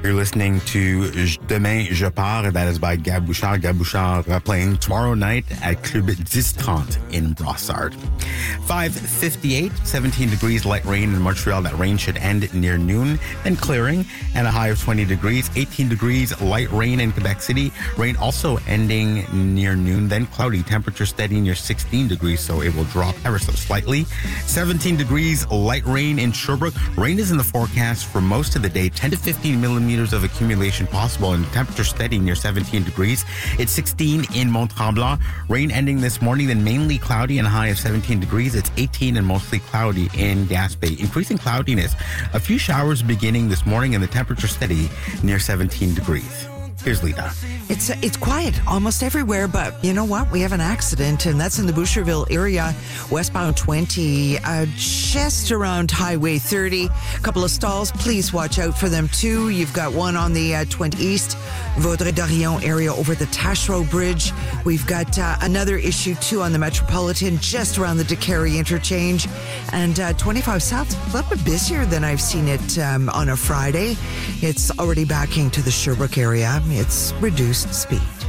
You're listening to Demain Je Pars, that is by Gab Bouchard. Gab Bouchard playing tomorrow night at Club 1030 in Brossard. 5:58, 17 degrees, light rain in Montreal. That rain should end near noon, then clearing, and a high of 20 degrees. 18 degrees, light rain in Quebec City. Rain also ending near noon, then cloudy. Temperature steady near 16 degrees, so it will drop ever so slightly. 17 degrees, light rain in Sherbrooke. Rain is in the forecast for most of the day. 10 to 15 millimeters of accumulation possible, and temperature steady near 17 degrees. It's 16 in Mont-Tremblant. Rain ending this morning, then mainly cloudy and a high of 17 degrees. It's 18 and mostly cloudy in Gaspé. Increasing cloudiness. A few showers beginning this morning, and the temperature steady near 17 degrees. Here's Lita. It's quiet almost everywhere, but you know what? We have an accident, and that's in the Boucherville area, westbound 20, just around Highway 30. A couple of stalls. Please watch out for them too. You've got one on the 20 East, Vaudreuil-Dorion area over the Taschereau Bridge. We've got another issue too on the Metropolitan, just around the DeCarey interchange, and 25 South, a little bit busier than I've seen it on a Friday. It's already backing to the Sherbrooke area. It's reduced speed.